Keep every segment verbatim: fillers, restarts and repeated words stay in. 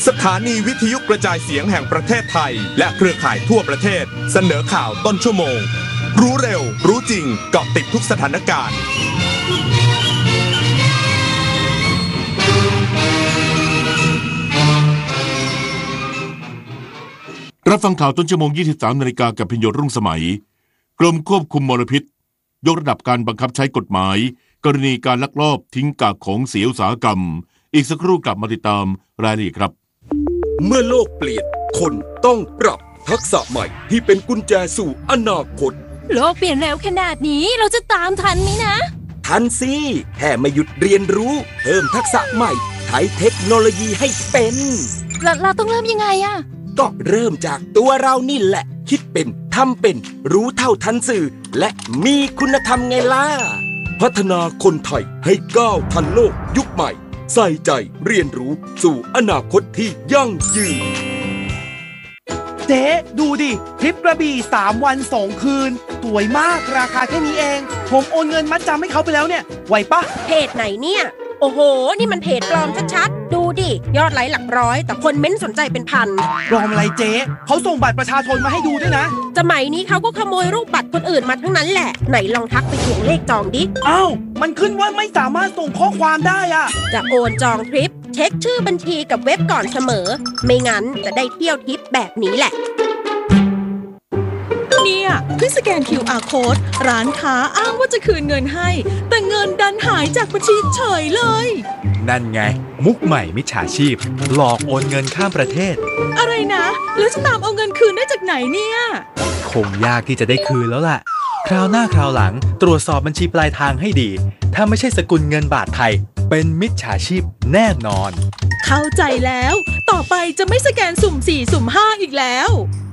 สถานีวิทยุกระจายเสียงแห่งประเทศไทยและเครือข่ายทั่วประเทศเสนอข่าวต้นชั่วโมงรู้เร็วรู้จริงเกาะติดทุกสถานการณ์รับฟังข่าวต้นชั่วโมง ยี่สิบสาม นาฬิกากับพิญโยรุ่งสมัยกรมควบคุมมลพิษยกระดับการบังคับใช้กฎหมายกรณีการลักลอบทิ้งกากของเสียอุตสาหกรรมอีกสักครู่กลับมาติดตามรายละเอียดครับเมื่อโลกเปลี่ยนคนต้องปรับทักษะใหม่ที่เป็นกุญแจสู่อนาคตโลกเปลี่ยนเร็วขนาดนี้เราจะตามทันไหมนะทันสิแค่ไม่หยุดเรียนรู้เพิ่มทักษะใหม่ใช้เทคโนโลยีให้เป็นเราเราต้องเริ่มยังไงอะก็เริ่มจากตัวเรานี่แหละคิดเป็นทำเป็นรู้เท่าทันสื่อและมีคุณธรรมไงล่ะพัฒนาคนไทยให้ก้าวทันโลกยุคใหม่ใส่ใจเรียนรู้สู่อนาคตที่ยั่งยืนเจ๊ดูดิทริปกระบี่สามวันสองคืนสวยมากราคาแค่นี้เองผมโอนเงินมัดจำให้เขาไปแล้วเนี่ยไหวปะเพจไหนเนี่ยโอ้โหนี่มันเพจปลอมชัดๆดูดิยอดไลค์หลักร้อยแต่คนเม้นสนใจเป็นพันปลอมอะไรเจ๊เขาส่งบัตรประชาชนมาให้ดูด้วยนะสมัยนี้เขาก็ขโมยรูปบัตรคนอื่นมาทั้งนั้นแหละไหนลองทักไปทวงเลขจองดิอ้าวมันขึ้นว่าไม่สามารถส่งข้อความได้อะจะโอนจองทริปเช็คชื่อบัญชีกับเว็บก่อนเสมอไม่งั้นจะได้เที่ยวทริปแบบนี้แหละเนี่ยเพิ่งสแกน คิว อาร์ Code ร้านค้าอ้างว่าจะคืนเงินให้แต่เงินดันหายจากบัญชีเฉยเลยนั่นไงมุกใหม่มิจฉาชีพหลอกโอนเงินข้ามประเทศอะไรนะแล้วจะตามเอาเงินคืนได้จากไหนเนี่ยคงยากที่จะได้คืนแล้วล่ะคราวหน้าคราวหลังตรวจสอบบัญชีปลายทางให้ดีถ้าไม่ใช่สกุลเงินบาทไทยเป็นมิจฉาชีพแน่นอนเข้าใจแล้วต่อไปจะไม่สแกนสุ่มสี่สุ่มห้าอีกแล้ว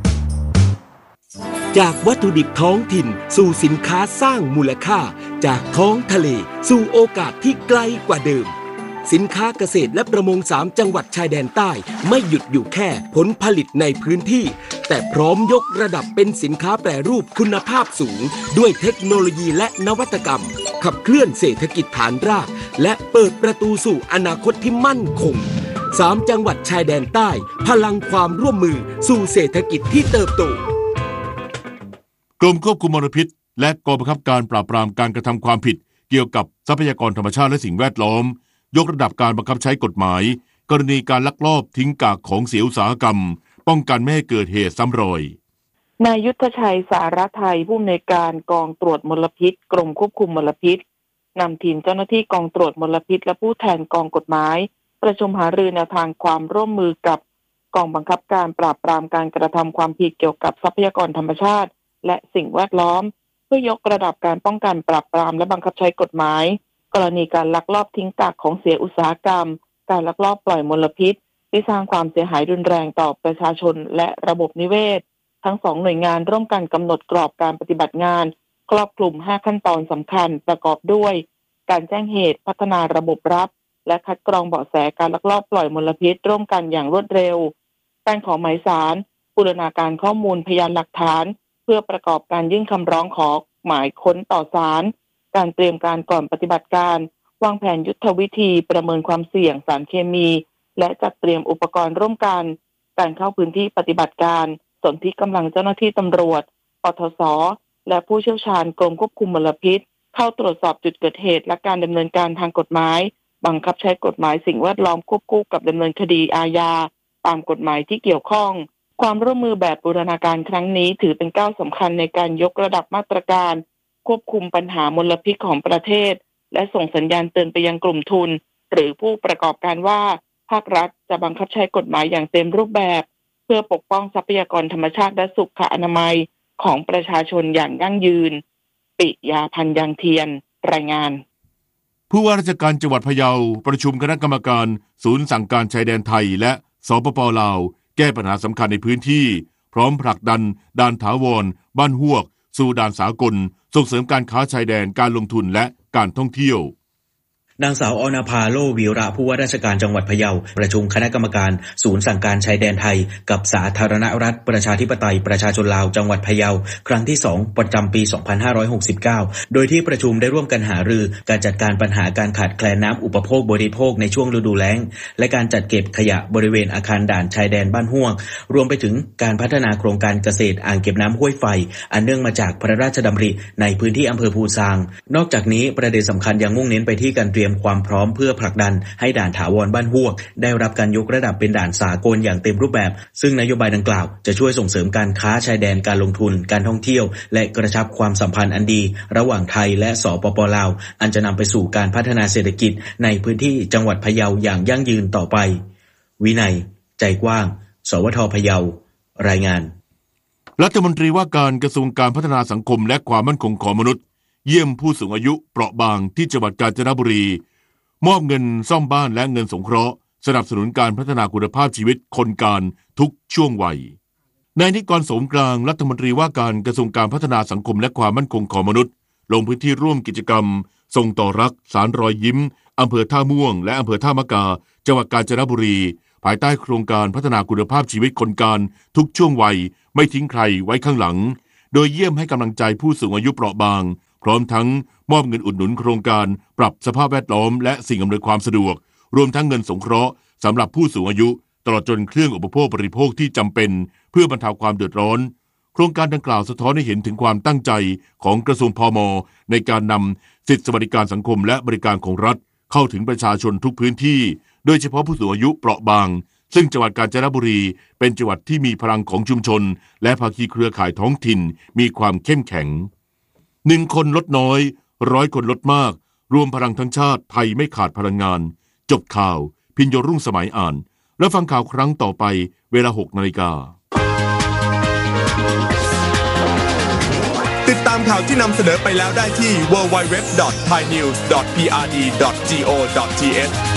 จากวัตถุดิบท้องถิ่นสู่สินค้าสร้างมูลค่าจากท้องทะเลสู่โอกาสที่ไกลกว่าเดิมสินค้าเกษตรและประมงสามจังหวัดชายแดนใต้ไม่หยุดอยู่แค่ผลผลิตในพื้นที่แต่พร้อมยกระดับเป็นสินค้าแปรรูปคุณภาพสูงด้วยเทคโนโลยีและนวัตกรรมขับเคลื่อนเศรษฐกิจฐานรากและเปิดประตูสู่อนาคตที่มั่นคงสามจังหวัดชายแดนใต้พลังความร่วมมือสู่เศรษฐกิจที่เติบโตกรมควบคุมมลพิษและกองบังคับการปราบปรามการกระทำความผิดเกี่ยวกับทรัพยากรธรรมชาติและสิ่งแวดล้อมยกระดับการบังคับใช้กฎหมายกรณีการลักลอบทิ้งกากของเสียอุตสาหกรรมป้องกันไม่ให้เกิดเหตุซ้ำรอยนายยุทธชัยสารไทยผู้อำนวยการกองตรวจมลพิษกรมควบคุมมลพิษนำทีมเจ้าหน้าที่กองตรวจมลพิษและผู้แทนกองกฎหมายประชุมหารือแนวทางความร่วมมือกับกองบังคับการปราบปรามการกระทำความผิดเกี่ยวกับทรัพยากรธรรมชาติและสิ่งแวดล้อมเพื่อยกระดับการป้องกันปราบปรามและบังคับใช้กฎหมายกรณีการลักลอบทิ้งกากของเสียอุตสาหกรรมการลักลอบปล่อยมลพิษที่สร้างความเสียหายรุนแรงต่อประชาชนและระบบนิเวศทั้งสองหน่วยงานร่วมกันกำหนดกรอบการปฏิบัติงานครอบคลุมห้าขั้นตอนสำคัญประกอบด้วยการแจ้งเหตุพัฒนาระบบรับและคัดกรองเบาะแสการลักลอบปล่อยมลพิษร่วมกันอย่างรวดเร็วการขอหมายศาลบูรณาการข้อมูลพยานหลักฐานเพื่อประกอบการยื่นคำร้องขอหมายค้นต่อศาลการเตรียมการก่อนปฏิบัติการวางแผนยุทธวิธีประเมินความเสี่ยงสารเคมีและจัดเตรียมอุปกรณ์ร่วมกันการเข้าพื้นที่ปฏิบัติการสนธิกำลังเจ้าหน้าที่ตำรวจปทศและผู้เชี่ยวชาญกรมควบคุมมลพิษเข้าตรวจสอบจุดเกิดเหตุและการดำเนินการทางกฎหมายบังคับใช้กฎหมายสิ่งแวดล้อมควบคู่กับดำเนินคดีอาญาตามกฎหมายที่เกี่ยวข้องความร่วมมือแบบบูรณาการครั้งนี้ถือเป็นก้าวสำคัญในการยกระดับมาตรการควบคุมปัญหามลพิษของประเทศและส่งสัญญาณเตือนไปยังกลุ่มทุนหรือผู้ประกอบการว่าภาครัฐจะบังคับใช้กฎหมายอย่างเต็มรูปแบบเพื่อปกป้องทรัพยากรธรรมชาติและสุขอนามัยของประชาชนอย่างยั่งยืนปิยาพันธ์ยังเทียนรายงานผู้ว่าราชการจังหวัดพะเยาประชุมคณะกรรมการศูนย์สั่งการชายแดนไทยและสปป.ลาวแก้ปัญหาสำคัญในพื้นที่พร้อมผลักดันด่านถาวรบ้านฮวกสู่ด่านสากลส่งเสริมการค้าชายแดนการลงทุนและการท่องเที่ยวนางสาวอณภาโลวีระผู้ว่าราชการจังหวัดพะเยาประชุมคณะกรรมการศูนย์สั่งการชายแดนไทยกับสาธารณรัฐประชาธิปไตยประชาชนลาวจังหวัดพะเยาครั้งที่สองประจำปีสองพันห้าร้อยหกสิบเก้าโดยที่ประชุมได้ร่วมกันหารือการจัดการปัญหาการขาดแคลนน้ำอุปโภคบริโภคในช่วงฤดูแล้งและการจัดเก็บขยะบริเวณอาคารด่านชายแดนบ้านห้วงรวมไปถึงการพัฒนาโครงการเกษตรอ่างเก็บน้ำห้วยไฟอันเนื่องมาจากพระราชดำริในพื้นที่อำเภอภูซางนอกจากนี้ประเด็นสำคัญยังมุ่งเน้นไปที่การเตรียมความพร้อมเพื่อผลักดันให้ด่านถาวรบ้านห้วงได้รับการยกระดับเป็นด่านสากลอย่างเต็มรูปแบบซึ่งนโยบายดังกล่าวจะช่วยส่งเสริมการค้าชายแดนการลงทุนการท่องเที่ยวและกระชับความสัมพันธ์อันดีระหว่างไทยและสปป.ลาวอันจะนำไปสู่การพัฒนาเศรษฐกิจในพื้นที่จังหวัดพะเยาอย่างยั่งยืนต่อไปวินัยใจกว้างสวทพะเยารายงานรัฐมนตรีว่าการกระทรวงการพัฒนาสังคมและความมั่นคงของมนุษย์เยี่ยมผู้สูงอายุเปราะบางที่จังหวัดกาญจนบุรีมอบเงินซ่อมบ้านและเงินสงเคราะห์สนับสนุนการพัฒนาคุณภาพชีวิตคนกาญทุกช่วงวัยนายนิกร โสมกลางรัฐมนตรีว่าการกระทรวงการพัฒนาสังคมและความมั่นคงของมนุษย์ลงพื้นที่ร่วมกิจกรรมส่งต่อรักสารรอยยิ้มอำเภอท่าม่วงและอำเภอท่ามะกาจังหวัดกาญจนบุรีภายใต้โครงการพัฒนาคุณภาพชีวิตคนกาญทุกช่วงวัยไม่ทิ้งใครไว้ข้างหลังโดยเยี่ยมให้กำลังใจผู้สูงอายุเปราะบางพร้อมทั้งมอบเงินอุดหนุนโครงการปรับสภาพแวดล้อมและสิ่งอำนวยความสะดวกรวมทั้งเงินสงเคราะห์สำหรับผู้สูงอายุตลอดจนเครื่องอุปโภคบริโภคที่จำเป็นเพื่อบรรเทาความเดือดร้อนโครงการดังกล่าวสะท้อนให้เห็นถึงความตั้งใจของกระทรวงพม.ในการนำสิทธิสวัสดิการสังคมและบริการของรัฐเข้าถึงประชาชนทุกพื้นที่โดยเฉพาะผู้สูงอายุเปราะบางซึ่งจังหวัดกาญจนบุรีเป็นจังหวัดที่มีพลังของชุมชนและภาคีเครือข่ายท้องถิ่นมีความเข้มแข็งหนึ่งคนลดน้อยร้อยคนลดมากรวมพลังทั้งชาติไทยไม่ขาดพลังงานจบข่าวพิญโยรุ่งสมัยอ่านและฟังข่าวครั้งต่อไปเวลาหกนาฬิกาติดตามข่าวที่นำเสนอไปแล้วได้ที่ ดับเบิลยู ดับเบิลยู ดับเบิลยู ดอท ไทยนิวส์ ดอท พี อาร์ ดี ดอท จี โอ ดอท ที เอช